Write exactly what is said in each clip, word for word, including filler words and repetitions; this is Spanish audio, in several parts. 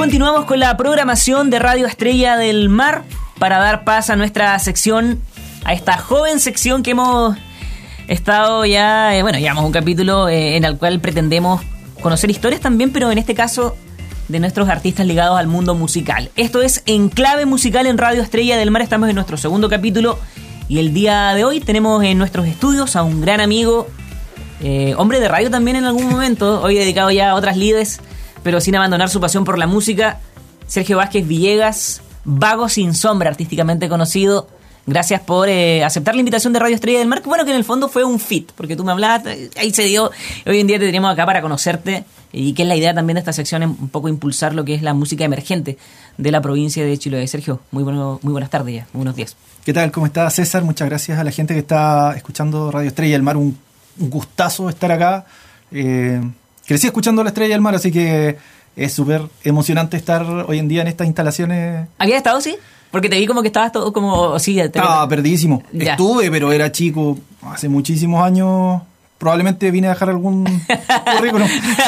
continuamos con la programación de Radio Estrella del Mar para dar paso a nuestra sección, a esta joven sección que hemos estado ya, eh, bueno, llevamos un capítulo eh, en el cual pretendemos conocer historias también, pero en este caso de nuestros artistas ligados al mundo musical. Esto es Enclave Musical en Radio Estrella del Mar, estamos en nuestro segundo capítulo y el día de hoy tenemos en nuestros estudios a un gran amigo, eh, hombre de radio también en algún momento, hoy dedicado ya a otras lides, pero sin abandonar su pasión por la música, Sergio Vázquez Villegas, Vago Sin Sombra, artísticamente conocido. Gracias por eh, aceptar la invitación de Radio Estrella del Mar, que bueno, que en el fondo fue un fit, porque tú me hablabas, ahí se dio, hoy en día te tenemos acá para conocerte, y que es la idea también de esta sección, un poco impulsar lo que es la música emergente de la provincia de Chiloé. Sergio, muy bueno, muy buenas tardes ya, muy buenos días. ¿Qué tal? ¿Cómo está César? Muchas gracias a la gente que está escuchando Radio Estrella del Mar, un, un gustazo estar acá. Eh, crecí escuchando la Estrella del Mar, así que es súper emocionante estar hoy en día en estas instalaciones. ¿Habías estado, sí? Porque te vi como que estabas todo como... Sí, te Estaba perdidísimo. Ya. Estuve, pero era chico. Hace muchísimos años. Probablemente vine a dejar algún currículum.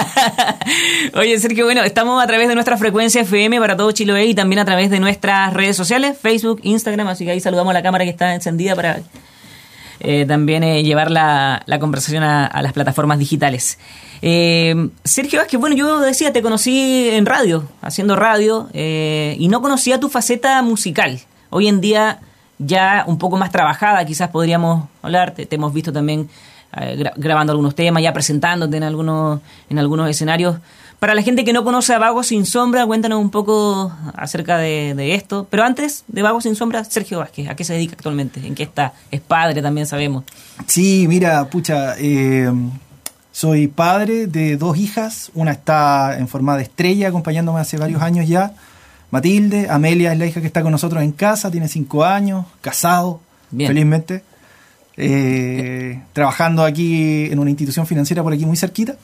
Oye, Sergio, bueno, estamos a través de nuestra frecuencia F M para todo Chiloé y también a través de nuestras redes sociales, Facebook, Instagram. Así que ahí saludamos a la cámara que está encendida para eh, también eh, llevar la, la conversación a, a las plataformas digitales. Eh, Sergio Vázquez, bueno, yo decía, te conocí en radio, haciendo radio, eh, y no conocía tu faceta musical. Hoy en día ya un poco más trabajada, quizás podríamos hablar, te, te hemos visto también eh, gra- grabando algunos temas, ya presentándote en algunos, en algunos escenarios. Para la gente que no conoce a Vago Sin Sombra, cuéntanos un poco acerca de, de esto. Pero antes de Vago Sin Sombra, Sergio Vázquez, ¿a qué se dedica actualmente? ¿En qué está? Es padre, también sabemos. Sí, mira, pucha... Eh, Soy padre de dos hijas, una está en forma de estrella acompañándome hace varios años ya, Matilde. Amelia es la hija que está con nosotros en casa, tiene cinco años, casado, bien, felizmente, eh, trabajando aquí en una institución financiera por aquí muy cerquita.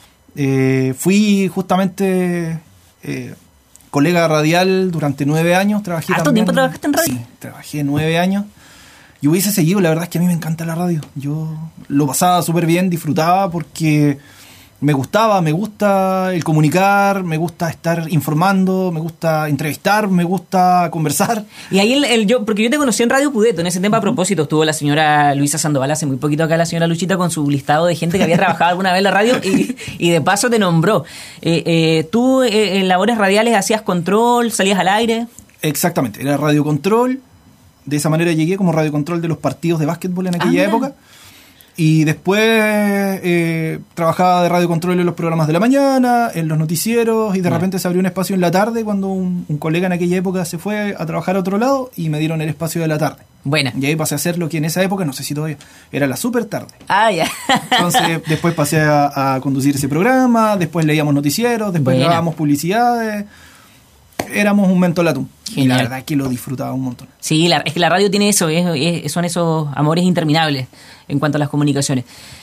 Eh, fui justamente eh, colega radial durante nueve años, trabajé ¿Harto también, tiempo trabajaste en radio? Sí, trabajé nueve años. Yo hubiese seguido, la verdad es que a mí me encanta la radio. Yo lo pasaba súper bien, disfrutaba porque me gustaba, me gusta el comunicar, me gusta estar informando, me gusta entrevistar, me gusta conversar. Y ahí el, el yo, porque yo te conocí en Radio Pudeto, en ese tema a propósito, estuvo la señora Luisa Sandoval hace muy poquito acá, la señora Luchita, con su listado de gente que había trabajado alguna vez en la radio y, y de paso te nombró. Eh, eh, ¿Tú eh, en labores radiales hacías control, salías al aire? Exactamente, era radio control. De esa manera llegué como radiocontrol de los partidos de básquetbol en aquella ah, época. Y después eh, trabajaba de radiocontrol en los programas de la mañana, en los noticieros, y de repente se abrió un espacio en la tarde cuando un, un colega en aquella época se fue a trabajar a otro lado y me dieron el espacio de la tarde. Buena. Y ahí pasé a hacer lo que en esa época, no sé si todavía, era la super tarde. Ah, ya. Entonces después pasé a, a conducir ese programa, después leíamos noticieros, después Buena. grabábamos publicidades. Éramos un mentolatum. Y la Genial. verdad es que lo disfrutaba un montón. Sí, la, es que la radio tiene eso, es, es, son esos amores interminables en cuanto a las comunicaciones.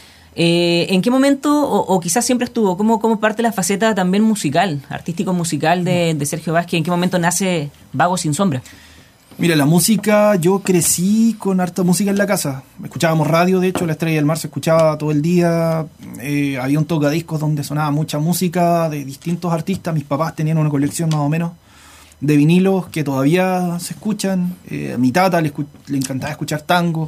Eh, ¿En qué momento, o, o quizás siempre estuvo, cómo, cómo parte la faceta también musical, artístico-musical de, de Sergio Vázquez? ¿En qué momento nace Vago Sin Sombra? Mira, la música, yo crecí con harta música en la casa. Escuchábamos radio, de hecho, La Estrella del Mar se escuchaba todo el día. Eh, había un tocadiscos donde sonaba mucha música de distintos artistas. Mis papás tenían una colección más o menos de vinilos que todavía se escuchan. Eh, a mi tata le, escu- le encantaba escuchar tango.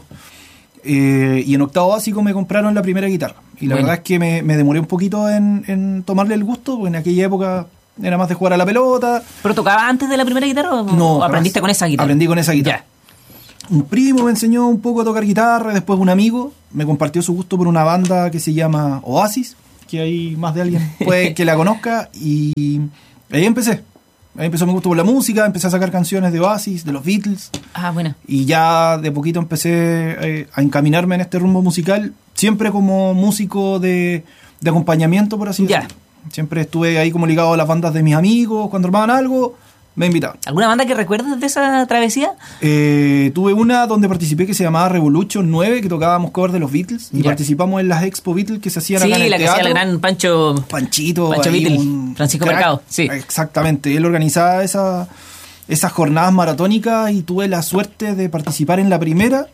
Eh, y en octavo básico me compraron la primera guitarra. Y la Bueno. verdad es que me, me demoré un poquito en, en tomarle el gusto, porque en aquella época era más de jugar a la pelota. ¿Pero tocaba antes de la primera guitarra o, No, o aprendiste con esa guitarra? Aprendí con esa guitarra. Ya. Un primo me enseñó un poco a tocar guitarra, después un amigo me compartió su gusto por una banda que se llama Oasis, que hay más de alguien puede que la conozca, y ahí empecé. Ahí empezó mi gusto por la música, empecé a sacar canciones de Oasis, de los Beatles. Ah, bueno. Y ya de poquito empecé eh, a encaminarme en este rumbo musical, siempre como músico de, de acompañamiento, por así Ya. decirlo. Siempre estuve ahí como ligado a las bandas de mis amigos, cuando armaban algo, me invitaban. ¿Alguna banda que recuerdes de esa travesía? Eh, tuve una donde participé que se llamaba Revolution nueve, que tocábamos covers de los Beatles, y Ya. participamos en las Expo Beatles que se hacían Sí, acá en el la que teatro. hacía el gran Pancho... Panchito, Pancho ahí Beatles, un Francisco crack. Mercado, sí. Exactamente, él organizaba esa, esas jornadas maratónicas y tuve la suerte de participar en la primera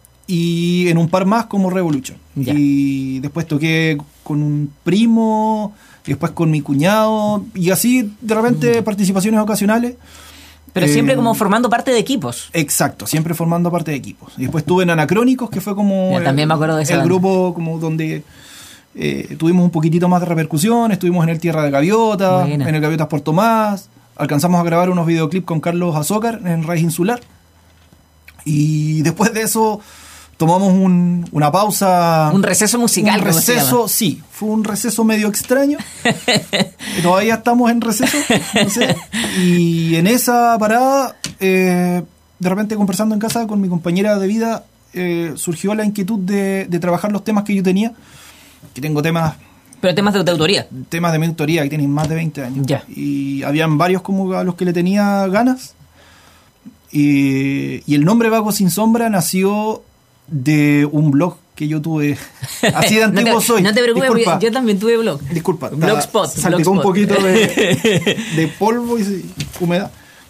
y en un par más como Revolution. Ya. Y después toqué con un primo y después con mi cuñado, y así de repente mm. participaciones ocasionales. Pero eh, siempre como formando parte de equipos. Exacto, siempre formando parte de equipos. Y después estuve en Anacrónicos, que fue como ya, también el, me acuerdo de ese el banda. grupo como donde eh, tuvimos un poquitito más de repercusión. Estuvimos en el Tierra de Gaviota, Buena. en el Gaviotas por Tomás. Alcanzamos a grabar unos videoclips con Carlos Azócar en Raíz Insular. Y después de eso tomamos un, una pausa. Un receso musical. Un receso, sí. Fue un receso medio extraño. Todavía estamos en receso. No sé. Y en esa parada, eh, de repente conversando en casa con mi compañera de vida, eh, surgió la inquietud de, de trabajar los temas que yo tenía. Que tengo temas... Pero temas de, de autoría. Temas de mi autoría, que tienen más de veinte años. Ya. Y habían varios como a los que le tenía ganas. Y, y el nombre Vago Sin Sombra nació de un blog que yo tuve. Así de antiguo no te, soy. No te preocupes, Disculpa. yo también tuve blog. Disculpa. Blogspot. Salpicó un poquito de, de polvo y humedad.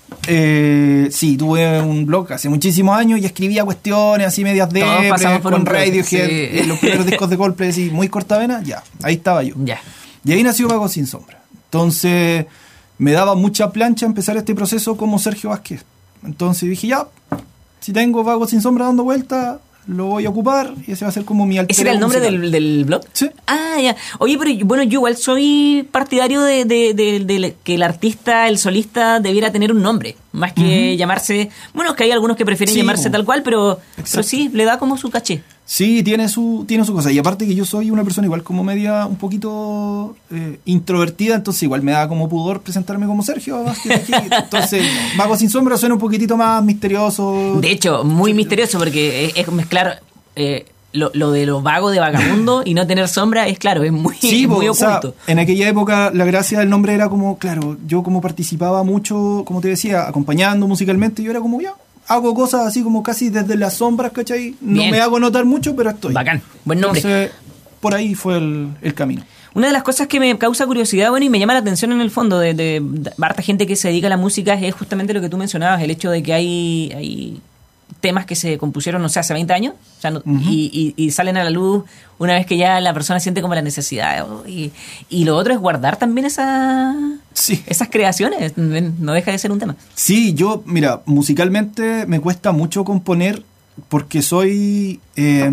Eh, sí, tuve un blog hace muchísimos años y escribía cuestiones así medias de con Radiohead, sí. En los primeros discos de Coldplay, así, muy cortavena. Ya, ahí estaba yo. Ya. Y ahí nació Vago Sin Sombra. Entonces me daba mucha plancha empezar este proceso como Sergio Vázquez. Entonces dije, ya, si tengo Vago Sin Sombra dando vuelta, lo voy a ocupar y ese va a ser como mi alter ¿Ese era el nombre del, del blog? Sí. Ah, ya. Oye, pero bueno, yo igual soy partidario de, de, de, de, de que el artista, el solista, debiera tener un nombre. Más que uh-huh. llamarse... Bueno, es que hay algunos que prefieren sí, llamarse tal cual, pero, pero sí, le da como su caché. Sí, tiene su, tiene su cosa. Y aparte que yo soy una persona igual como media un poquito eh, introvertida, entonces igual me da como pudor presentarme como Sergio Vázquez. Entonces, Vago Sin Sombra suena un poquitito más misterioso. De hecho, muy misterioso porque es, es mezclar eh, lo, lo de lo vago de vagabundo y no tener sombra, es claro, es muy, sí, muy o oculto. Sea, en aquella época la gracia del nombre era como, claro, yo como participaba mucho, como te decía, acompañando musicalmente, yo era como ya. Hago cosas así como casi desde las sombras, ¿cachai? No Bien. me hago notar mucho, pero estoy. Bacán, buen nombre. Entonces, por ahí fue el, el camino. Una de las cosas que me causa curiosidad, bueno, y me llama la atención en el fondo de, de, de harta gente que se dedica a la música es justamente lo que tú mencionabas, el hecho de que hay, hay temas que se compusieron, no sé, hace veinte años, o sea, no, uh-huh. y, y, y salen a la luz una vez que ya la persona siente como la necesidad. Y, y lo otro es guardar también esa, sí. esas creaciones, no deja de ser un tema. Sí, yo, mira, musicalmente me cuesta mucho componer porque soy eh,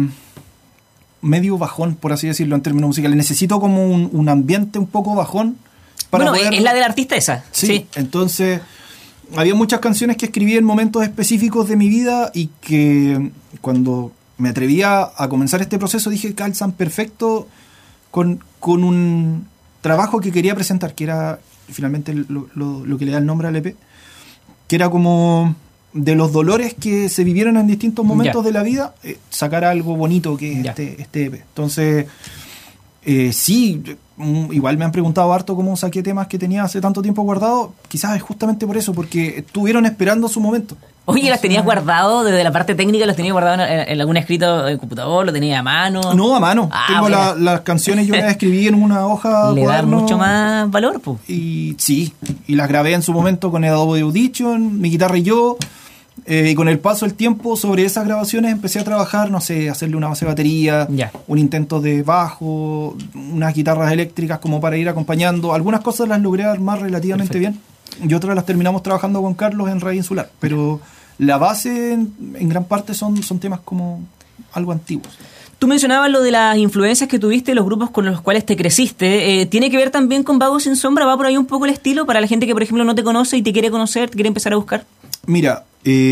medio bajón, por así decirlo, en términos musicales. Necesito como un, un ambiente un poco bajón. Para bueno, poder... es la del artista esa. Sí, sí, entonces... Había muchas canciones que escribí en momentos específicos de mi vida y que cuando me atrevía a comenzar este proceso dije calzan perfecto con, con un trabajo que quería presentar, que era finalmente lo, lo, lo que le da el nombre al E P, que era como de los dolores que se vivieron en distintos momentos yeah. de la vida, eh, sacar algo bonito que es yeah. este, este E P. Entonces, eh, sí... Igual me han preguntado harto cómo saqué temas que tenía hace tanto tiempo guardado. Quizás es justamente por eso, porque estuvieron esperando su momento. Oye, ¿las tenías guardado desde la parte técnica? ¿Los tenías guardado en, en algún escrito en computador? ¿Lo tenías a mano? No, a mano. Ah, Tengo la, las canciones, yo las escribí en una hoja. Le da mucho más valor, pues. Y sí, y las grabé en su momento con Adobe Audition, mi guitarra y yo. Eh, y con el paso del tiempo sobre esas grabaciones empecé a trabajar, no sé, hacerle una base de batería, yeah. un intento de bajo, unas guitarras eléctricas como para ir acompañando. Algunas cosas las logré armar relativamente Perfecto. bien y otras las terminamos trabajando con Carlos en Raíz Insular. Pero la base en, en gran parte son, son temas como algo antiguos. Tú mencionabas lo de las influencias que tuviste, los grupos con los cuales te creciste. Eh, ¿Tiene que ver también con Vago Sin Sombra? ¿Va por ahí un poco el estilo para la gente que, por ejemplo, no te conoce y te quiere conocer, te quiere empezar a buscar? Mira,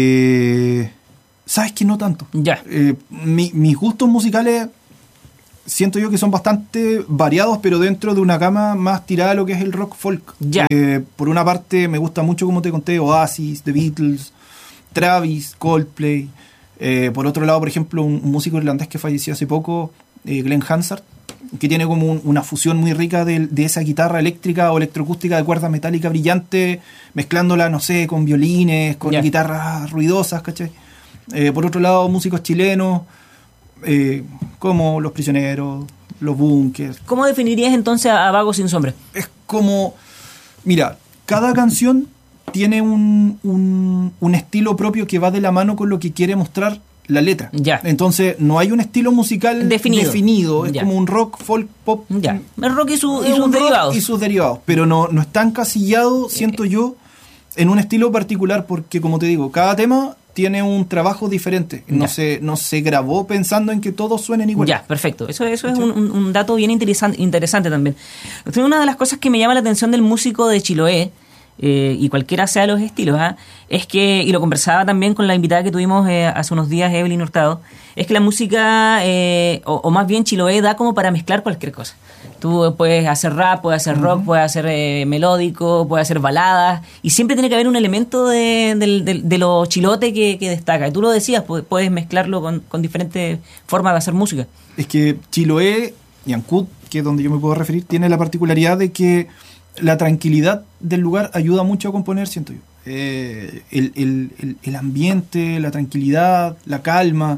eh, sabes que no tanto. Ya. Eh, mi, mis gustos musicales siento yo que son bastante variados, pero dentro de una gama más tirada a lo que es el rock folk. Ya. Eh, por una parte, me gusta mucho, como te conté, Oasis, The Beatles, Travis, Coldplay. Eh, por otro lado, por ejemplo, un, un músico irlandés que falleció hace poco, eh, Glenn Hansard, que tiene como un, una fusión muy rica de, de esa guitarra eléctrica o electroacústica de cuerda metálica brillante, mezclándola, no sé, con violines, con yeah. guitarras ruidosas, ¿cachai? Eh, por otro lado, músicos chilenos, eh, como Los Prisioneros, Los Bunkers. ¿Cómo definirías entonces a Vago Sin Sombra? Es como, mira, cada canción tiene un, un, un estilo propio que va de la mano con lo que quiere mostrar la letra. Ya. Entonces no hay un estilo musical definido, definido. Es ya. como un rock, folk, pop. Ya. El rock y, su, y Es sus un rock derivados. y sus derivados, pero no, no está encasillado, siento yo, en un estilo particular, porque como te digo, cada tema tiene un trabajo diferente. No se, no se grabó pensando en que todos suenen igual. Ya, perfecto. Eso, eso es un, un dato bien interesante, interesante también. Una de las cosas que me llama la atención del músico de Chiloé, eh, y cualquiera sea los estilos, ¿eh? es que, y lo conversaba también con la invitada que tuvimos eh, hace unos días, Evelyn Hurtado, es que la música, eh, o, o más bien Chiloé, da como para mezclar cualquier cosa. Tú puedes hacer rap, puedes hacer rock, uh-huh. puedes hacer eh, melódico, puedes hacer baladas, y siempre tiene que haber un elemento de, de, de, de lo chilote que, que destaca. Y tú lo decías, puedes mezclarlo con, con diferentes formas de hacer música. Es que Chiloé y Ancud, que es donde yo me puedo referir, tiene la particularidad de que la tranquilidad del lugar ayuda mucho a componer, siento yo. Eh, el, el, el, el ambiente, la tranquilidad, la calma,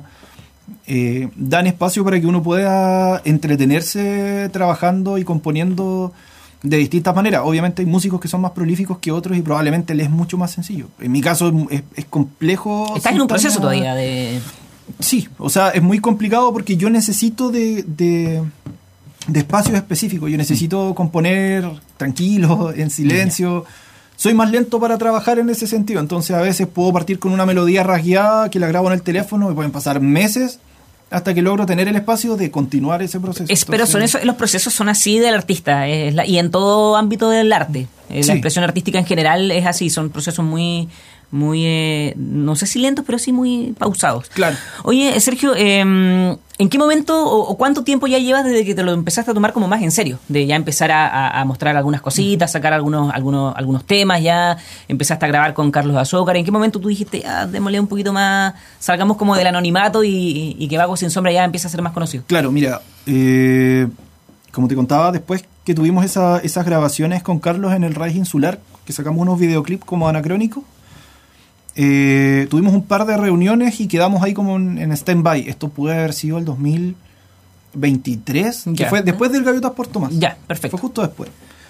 eh, dan espacio para que uno pueda entretenerse trabajando y componiendo de distintas maneras. Obviamente hay músicos que son más prolíficos que otros y probablemente les es mucho más sencillo. En mi caso es, es complejo. Estás en un proceso todavía de... Sí, o sea, es muy complicado porque yo necesito de... de de espacios específicos. Yo necesito componer tranquilo, en silencio. Soy más lento para trabajar en ese sentido. Entonces a veces puedo partir con una melodía rasgueada que la grabo en el teléfono y pueden pasar meses hasta que logro tener el espacio de continuar ese proceso. Es, pero son eso, los procesos son así del artista, es la, y en todo ámbito del arte. Eh, sí. La expresión artística en general es así, son procesos muy... muy, eh, no sé si lentos, pero sí muy pausados. Claro. Oye, Sergio, eh, ¿en qué momento o, o cuánto tiempo ya llevas desde que te lo empezaste a tomar como más en serio? De ya empezar a, a, a mostrar algunas cositas, sacar algunos, algunos, algunos temas, ya empezaste a grabar con Carlos Azócar. ¿En qué momento tú dijiste, ah, démosle un poquito más, salgamos como del anonimato y, y que Vago Sin Sombra ya empieza a ser más conocido? Claro, mira, eh, como te contaba, después que tuvimos esa, esas grabaciones con Carlos en el Raíz Insular, que sacamos unos videoclips como anacrónicos, Eh, tuvimos un par de reuniones y quedamos ahí como en, en stand-by. Esto puede haber sido el dos mil veintitrés, ya. que fue después del Gaviotas por Tomás. Ya, perfecto. Fue justo después.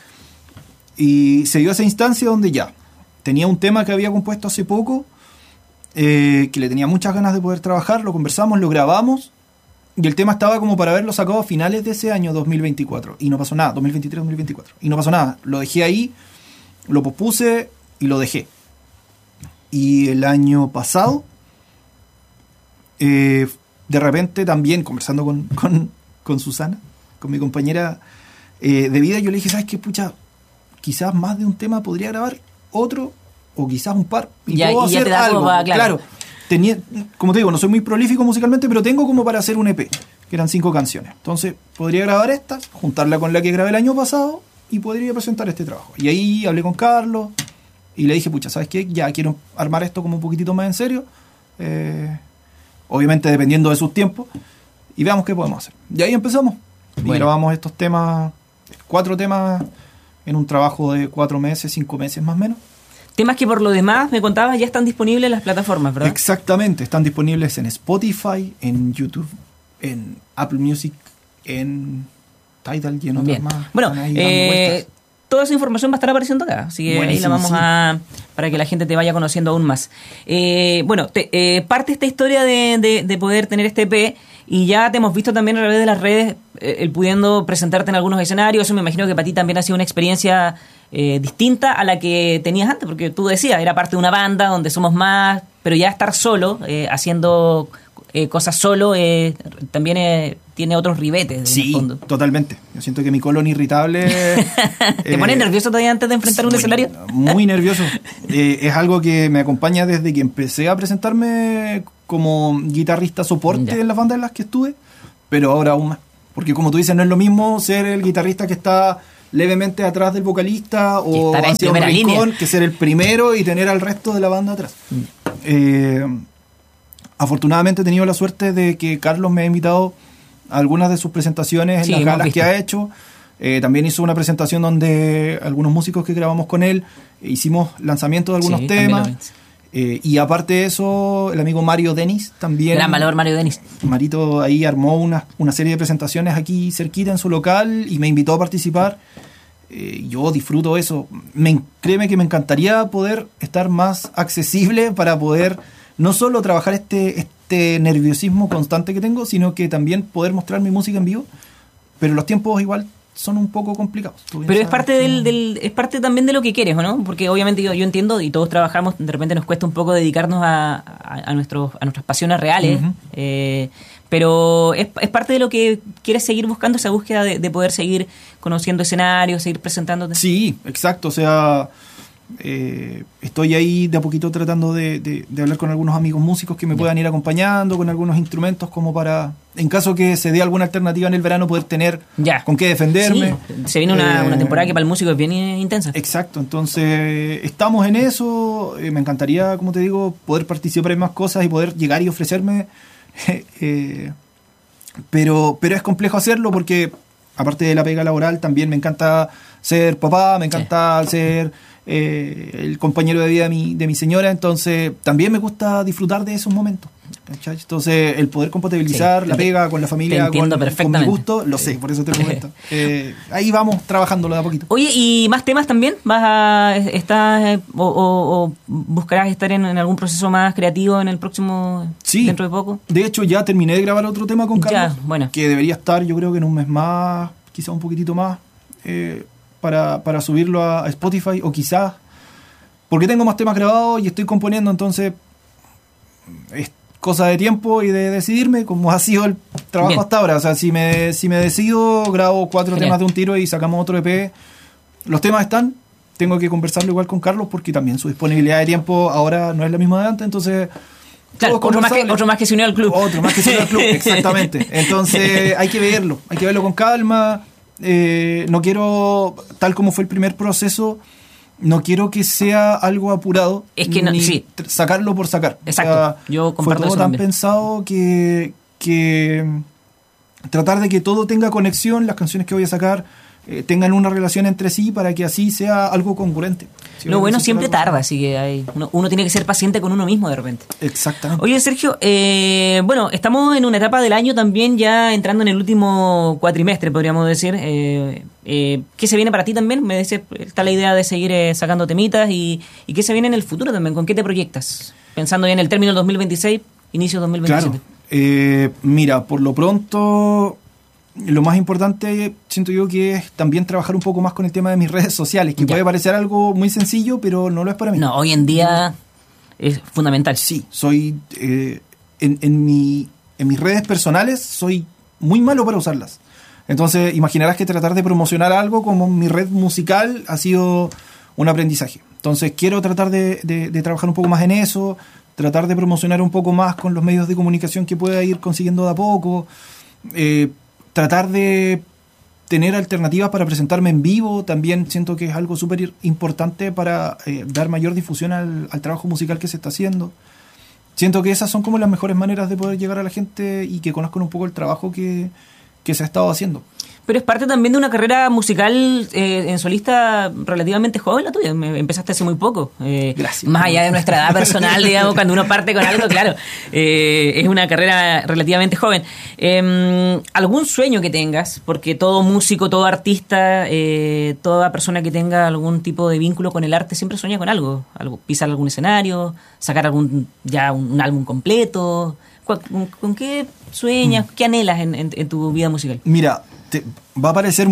Y se dio esa instancia donde ya tenía un tema que había compuesto hace poco, eh, que le tenía muchas ganas de poder trabajar, lo conversamos, lo grabamos, y el tema estaba como para haberlo sacado a finales de ese año dos mil veinticuatro. Y no pasó nada, dos mil veintitrés dos mil veinticuatro. Y no pasó nada. Lo dejé ahí, lo pospuse y lo dejé. Y el año pasado, eh, de repente también, conversando con, con, con Susana, con mi compañera eh, de vida, yo le dije, ¿sabes qué? Pucha, quizás más de un tema podría grabar otro, o quizás un par. Y ya, puedo y ya hacer te da algo. como para, claro. claro tenía, como te digo, no soy muy prolífico musicalmente, pero tengo como para hacer un E P, que eran cinco canciones. Entonces, podría grabar esta, juntarla con la que grabé el año pasado, y podría presentar este trabajo. Y ahí hablé con Carlos, y le dije, pucha, ¿sabes qué? Ya quiero armar esto como un poquitito más en serio. Eh, obviamente dependiendo de sus tiempos. Y veamos qué podemos hacer. Y ahí empezamos. Bueno. Y grabamos estos temas, cuatro temas en un trabajo de cuatro meses, cinco meses más o menos. Temas que por lo demás, me contabas, ya están disponibles en las plataformas, ¿verdad? Exactamente. Están disponibles en Spotify, en YouTube, en Apple Music, en Tidal y en otras Bien. más. Bueno, eh... toda esa información va a estar apareciendo acá, así que buenísimo, ahí la vamos sí. a... para que la gente te vaya conociendo aún más. Eh, bueno, te, eh, parte esta historia de, de, de poder tener este E P, y ya te hemos visto también a través de las redes, eh, el pudiendo presentarte en algunos escenarios. Eso me imagino que para ti también ha sido una experiencia eh, distinta a la que tenías antes, porque tú decías, era parte de una banda donde somos más, pero ya estar solo, eh, haciendo eh, cosas solo, eh, también eh, tiene otros ribetes. Sí, en el fondo. Totalmente. Yo siento que mi colon irritable... ¿Te eh, pones nervioso todavía antes de enfrentar un escenario? Muy nervioso. eh, es algo que me acompaña desde que empecé a presentarme como guitarrista soporte ya. en las bandas en las que estuve, pero ahora aún más. Porque como tú dices, no es lo mismo ser el guitarrista que está levemente atrás del vocalista o hacia un rincón que ser el primero y tener al resto de la banda atrás. Mm. Eh, afortunadamente he tenido la suerte de que Carlos me ha invitado a algunas de sus presentaciones en sí, las galas que ha hecho. Eh, también hizo una presentación donde algunos músicos que grabamos con él hicimos lanzamientos de algunos sí, temas. Eh, y aparte de eso, el amigo Mario Denis también. Gran valor, Mario Denis. Marito ahí armó una, una serie de presentaciones aquí cerquita en su local y me invitó a participar. Eh, yo disfruto eso. Me, créeme que me encantaría poder estar más accesible para poder no solo trabajar este, este nerviosismo constante que tengo, sino que también poder mostrar mi música en vivo, pero los tiempos igual son un poco complicados. Pero es parte del, del es parte también de lo que quieres, ¿o no? Porque obviamente yo, yo entiendo, y todos trabajamos, de repente nos cuesta un poco dedicarnos a, a, a, nuestros, a nuestras pasiones reales, uh-huh. eh, pero es, es parte de lo que quieres seguir buscando, esa búsqueda de, de poder seguir conociendo escenarios, seguir presentándote. Sí, exacto, o sea... Eh, estoy ahí de a poquito tratando de, de, de hablar con algunos amigos músicos que me yeah. puedan ir acompañando con algunos instrumentos como para, en caso que se dé alguna alternativa en el verano, poder tener yeah. con qué defenderme. Sí, se viene una, eh, una temporada que para el músico es bien intensa. Exacto, entonces estamos en eso. Eh, me encantaría, como te digo, poder participar en más cosas y poder llegar y ofrecerme, eh, pero, pero es complejo hacerlo porque aparte de la pega laboral también me encanta ser papá, me encanta sí. ser Eh, el compañero de vida de mi, de mi señora, entonces también me gusta disfrutar de esos momentos, ¿cachai? Entonces el poder compatibilizar sí, la pega con la familia, con, con mi gusto, lo sé, por eso te comento. eh, ahí vamos trabajándolo de a poquito. Oye, ¿y más temas también? ¿Vas a estás o, o, o buscarás estar en, en algún proceso más creativo en el próximo, sí, dentro de poco? De hecho ya terminé de grabar otro tema con Carlos, ya, bueno. que debería estar yo creo que en un mes más, quizá un poquitito más, eh, Para, para subirlo a, a Spotify, o quizás porque tengo más temas grabados y estoy componiendo, entonces es cosa de tiempo y de decidirme, como ha sido el trabajo Bien. hasta ahora. O sea, si me, si me decido, grabo cuatro Genial. temas de un tiro y sacamos otro E P. Los temas están, tengo que conversarlo igual con Carlos porque también su disponibilidad de tiempo ahora no es la misma de antes, entonces... Claro, otro más, que, otro más que se unió al club. Otro más que se unió al club, exactamente. Entonces hay que verlo, hay que verlo con calma. Eh, no quiero, tal como fue el primer proceso, no quiero que sea algo apurado, es que no, ni sí. sacarlo por sacar. Exacto, o sea, yo comparto fue todo eso tan también. pensado que, que tratar de que todo tenga conexión, las canciones que voy a sacar eh, tengan una relación entre sí para que así sea algo congruente. Si Lo bueno siempre algo... tarda, así que hay, uno, uno tiene que ser paciente con uno mismo de repente. Exactamente. Oye, Sergio, eh, bueno, estamos en una etapa del año también ya entrando en el último cuatrimestre, podríamos decir. Eh, eh, ¿Qué se viene para ti también? Me dice, está la idea de seguir eh, sacando temitas y, y ¿qué se viene en el futuro también? ¿Con qué te proyectas? Pensando ya en el término del dos mil veintiséis, inicio del dos mil veintisiete. Claro. Eh, mira, por lo pronto... Lo más importante, siento yo, que es también trabajar un poco más con el tema de mis redes sociales, que ya. puede parecer algo muy sencillo, pero no lo es para mí. No, hoy en día es fundamental. Sí, soy eh, en, en, mi, en mis redes personales soy muy malo para usarlas. Entonces, imaginarás que tratar de promocionar algo como mi red musical ha sido un aprendizaje. Entonces, quiero tratar de, de, de trabajar un poco más en eso, tratar de promocionar un poco más con los medios de comunicación que pueda ir consiguiendo de a poco, eh, tratar de tener alternativas para presentarme en vivo, también siento que es algo súper importante para eh, dar mayor difusión al, al trabajo musical que se está haciendo. Siento que esas son como las mejores maneras de poder llegar a la gente y que conozcan un poco el trabajo que, que se ha estado haciendo. Pero es parte también de una carrera musical eh, en solista relativamente joven la tuya. Empezaste hace muy poco. Eh, Gracias. Más allá de nuestra edad personal, digamos, cuando uno parte con algo, claro. Eh, es una carrera relativamente joven. Eh, ¿Algún sueño que tengas? Porque todo músico, todo artista, eh, toda persona que tenga algún tipo de vínculo con el arte siempre sueña con algo. algo pisar algún escenario, sacar algún ya un, un álbum completo. ¿Con, con qué sueñas? ¿Qué anhelas en, en, en tu vida musical? Mira... Te va a parecer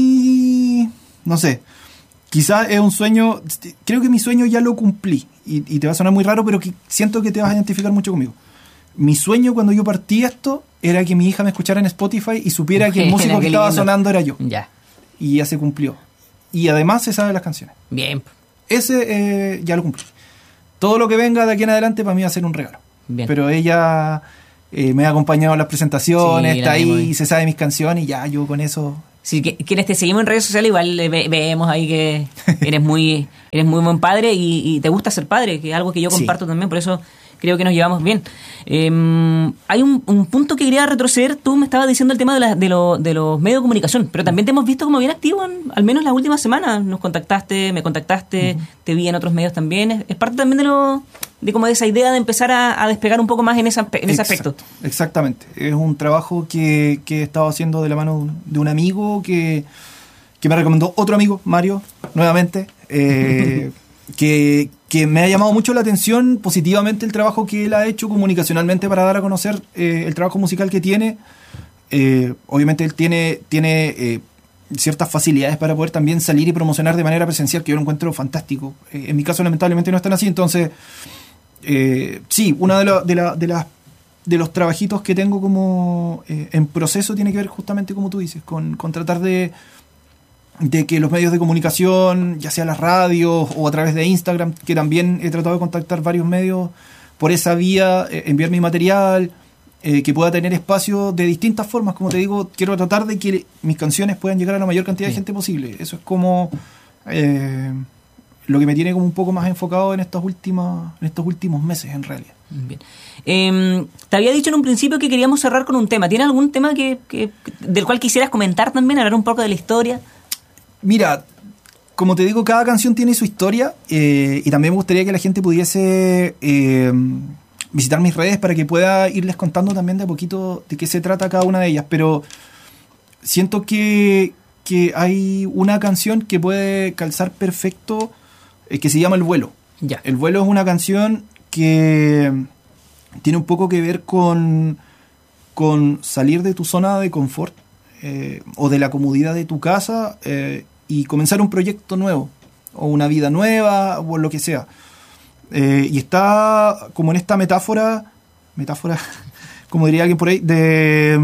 muy, no sé, quizás es un sueño, creo que mi sueño ya lo cumplí y, y te va a sonar muy raro, pero que siento que te vas a identificar mucho conmigo. Mi sueño cuando yo partí esto era que mi hija me escuchara en Spotify y supiera que el músico que estaba sonando era yo. Ya. Y ya se cumplió. Y además se sabe las canciones. Bien. Ese eh, ya lo cumplí. Todo lo que venga de aquí en adelante para mí va a ser un regalo. Bien. Pero ella... Eh, me ha acompañado en las presentaciones, sí, está ahí, se sabe mis canciones y ya, yo con eso... Sí, que, quienes te seguimos en redes sociales igual ve, vemos ahí que eres muy eres muy buen padre y, y te gusta ser padre, que es algo que yo comparto sí. también, por eso creo que nos llevamos bien. Eh, hay un, un punto que quería retroceder, tú me estabas diciendo el tema de, la, de, lo, de los medios de comunicación, pero también te hemos visto como bien activo, en, al menos las últimas semanas, nos contactaste, me contactaste, uh-huh. te vi en otros medios también, es, es parte también de lo de como de esa idea de empezar a, a despegar un poco más en, esa, en ese Exacto, aspecto. Exactamente, es un trabajo que, que he estado haciendo de la mano de un amigo que, que me recomendó otro amigo, Mario, nuevamente, eh, que, que me ha llamado mucho la atención positivamente el trabajo que él ha hecho comunicacionalmente para dar a conocer eh, el trabajo musical que tiene. Eh, obviamente él tiene, tiene eh, ciertas facilidades para poder también salir y promocionar de manera presencial, que yo lo encuentro fantástico. Eh, en mi caso lamentablemente no están así, entonces eh, sí, una de, la, de, la, de, las, de los trabajitos que tengo como eh, en proceso tiene que ver justamente como tú dices, con, con tratar de de que los medios de comunicación, ya sea las radios o a través de Instagram, que también he tratado de contactar varios medios por esa vía, eh, enviar mi material, eh, que pueda tener espacio de distintas formas. Como te digo, quiero tratar de que mis canciones puedan llegar a la mayor cantidad sí. de gente posible. Eso es como eh, lo que me tiene como un poco más enfocado en estos últimos, en estos últimos meses, en realidad. Bien. Eh, te había dicho en un principio que queríamos cerrar con un tema. ¿Tienes algún tema que, que del cual quisieras comentar también, hablar un poco de la historia? Mira, como te digo, cada canción tiene su historia eh, y también me gustaría que la gente pudiese eh, visitar mis redes para que pueda irles contando también de a poquito de qué se trata cada una de ellas, pero siento que, que hay una canción que puede calzar perfecto eh, que se llama El Vuelo. Ya. El Vuelo es una canción que tiene un poco que ver con, con salir de tu zona de confort eh, o de la comodidad de tu casa eh, y comenzar un proyecto nuevo, o una vida nueva, o lo que sea. Eh, y está como en esta metáfora, metáfora, como diría alguien por ahí, de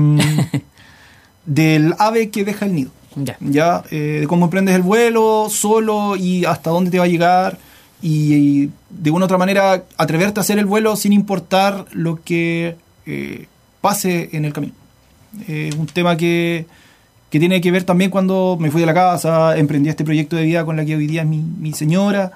del ave que deja el nido. Ya. Ya eh, de cómo emprendes el vuelo solo y hasta dónde te va a llegar, y, y de una u otra manera atreverte a hacer el vuelo sin importar lo que eh, pase en el camino. Es eh, un tema que que tiene que ver también cuando me fui de la casa, emprendí este proyecto de vida con la que hoy día es mi, mi señora,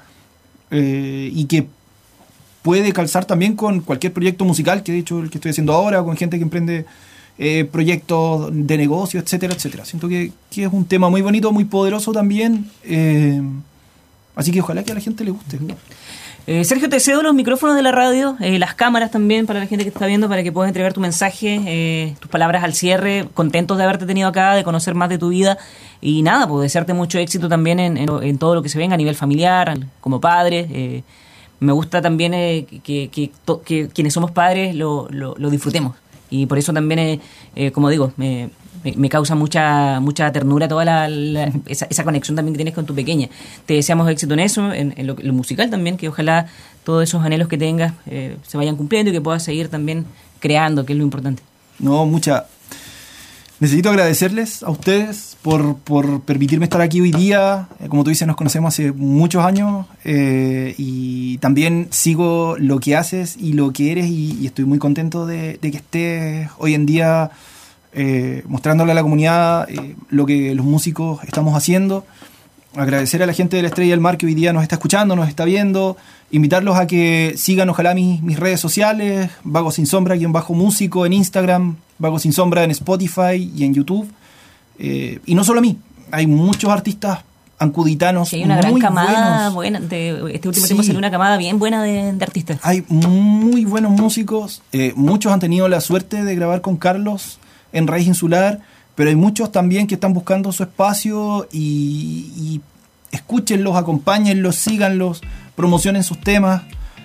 eh, y que puede calzar también con cualquier proyecto musical, que de hecho el que estoy haciendo ahora, con gente que emprende eh, proyectos de negocio, etcétera, etcétera. Siento que, que es un tema muy bonito, muy poderoso también, eh, así que ojalá que a la gente le guste. Eh, Sergio, te cedo los micrófonos de la radio, eh, las cámaras también para la gente que está viendo, para que puedas entregar tu mensaje, eh, tus palabras al cierre. Contentos de haberte tenido acá, de conocer más de tu vida y nada, pues desearte mucho éxito también en, en, en todo lo que se venga a nivel familiar, como padre. Eh, me gusta también eh, que, que, to, que quienes somos padres lo, lo, lo disfrutemos, y por eso también, eh, eh, como digo, me, me, me causa mucha mucha ternura toda la, la, esa, esa conexión también que tienes con tu pequeña. Te deseamos éxito en eso, en, en, lo, en lo musical también, que ojalá todos esos anhelos que tengas eh, se vayan cumpliendo y que puedas seguir también creando, que es lo importante. No, mucha... Necesito agradecerles a ustedes por, por permitirme estar aquí hoy día. Eh, como tú dices, nos conocemos hace muchos años, eh, y también sigo lo que haces y lo que eres, y, y estoy muy contento de, de que estés hoy en día eh, mostrándole a la comunidad eh, lo que los músicos estamos haciendo. Agradecer a la gente de la Estrella del Mar que hoy día nos está escuchando, nos está viendo. Invitarlos a que sigan ojalá mis, mis redes sociales, Vago Sin Sombra, guión bajo músico en Instagram, Vago Sin Sombra en Spotify y en YouTube. Eh, y no solo a mí, hay muchos artistas ancuditanos. Sí, hay una gran muy camada buenos. buena. De, este último Sí. tiempo salió una camada bien buena de, de artistas. Hay muy buenos músicos, eh, muchos han tenido la suerte de grabar con Carlos en Raíz Insular, pero hay muchos también que están buscando su espacio, y, y escúchenlos, acompáñenlos, síganlos, promocionen sus temas,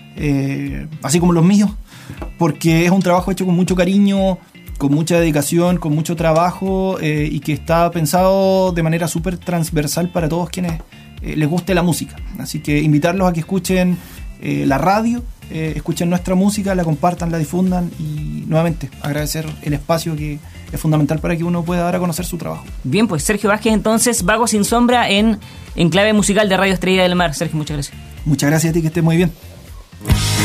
eh, así como los míos, porque es un trabajo hecho con mucho cariño, con mucha dedicación, con mucho trabajo, eh, y que está pensado de manera súper transversal para todos quienes eh, les guste la música. Así que invitarlos a que escuchen eh, la radio, eh, escuchen nuestra música, la compartan, la difundan, y nuevamente agradecer el espacio que es fundamental para que uno pueda dar a conocer su trabajo. Bien, pues Sergio Vázquez, entonces, Vago Sin Sombra en, en clave musical de Radio Estrella del Mar. Sergio, muchas gracias. Muchas gracias a ti, que estés muy bien.